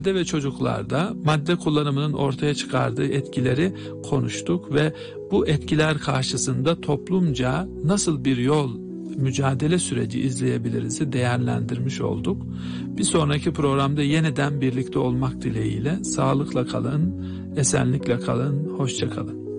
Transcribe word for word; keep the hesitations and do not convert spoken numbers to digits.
ve çocuklarda madde kullanımının ortaya çıkardığı etkileri konuştuk ve bu etkiler karşısında toplumca nasıl bir yol, mücadele süreci izleyebiliriz değerlendirmiş olduk. Bir sonraki programda yeniden birlikte olmak dileğiyle sağlıkla kalın, esenlikle kalın, hoşça kalın.